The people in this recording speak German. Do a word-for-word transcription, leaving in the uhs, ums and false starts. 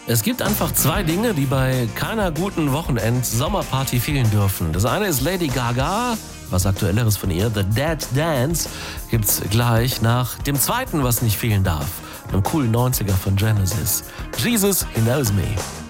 Es gibt einfach zwei Dinge, die bei keiner guten Wochenend-Sommerparty fehlen dürfen. Das eine ist Lady Gaga, was Aktuelleres von ihr, The Dead Dance, gibt's gleich nach dem zweiten, was nicht fehlen darf, einem coolen neunziger von Genesis. Jesus, He Knows Me.